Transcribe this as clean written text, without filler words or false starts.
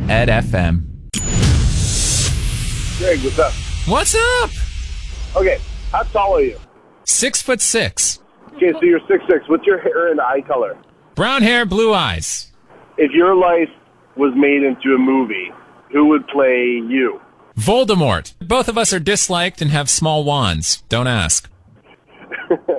Ed FM. Greg, what's up? What's up? Okay, how tall are you? 6'6". Okay, so you're 6'6". What's your hair and eye color? Brown hair, blue eyes. If your life was made into a movie, who would play you? Voldemort. Both of us are disliked and have small wands. Don't ask.